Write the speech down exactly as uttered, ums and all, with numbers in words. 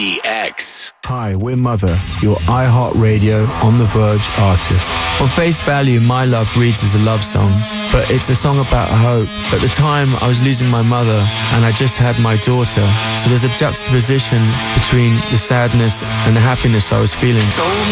D X. Hi, we're Mother, your iHeartRadio On The Verge artist. On face value, My Love reads as a love song, but it's a song about hope. At the time, I was losing my mother, and I just had my daughter. So there's a juxtaposition between the sadness and the happiness I was feeling. So